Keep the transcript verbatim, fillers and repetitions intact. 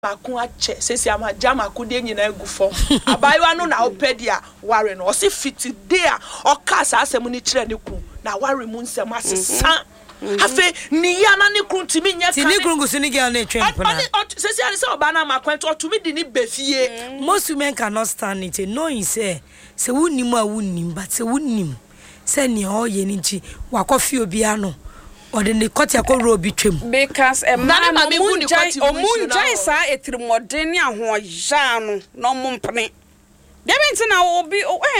Maku ache sesi ama jama kude nyina egu fom abayiwa no na opedia ware no o se fiti there o kasa asem ni kire ne ku na ware mu nsem asesa afi ni ya na ne ku ntimi nya kan ti ni krungusu ni girl na twem pona sesi ani se oba na makwento otumi di ni befie. Most women cannot stand it knowing say se wunnim a wunnim but se wunnim se ni o ye ni ji wakofi obi ano or the court yakoro bi twem because a man omunjai omunjai sa etirmodeni ahoya no no mompene dem nti na obi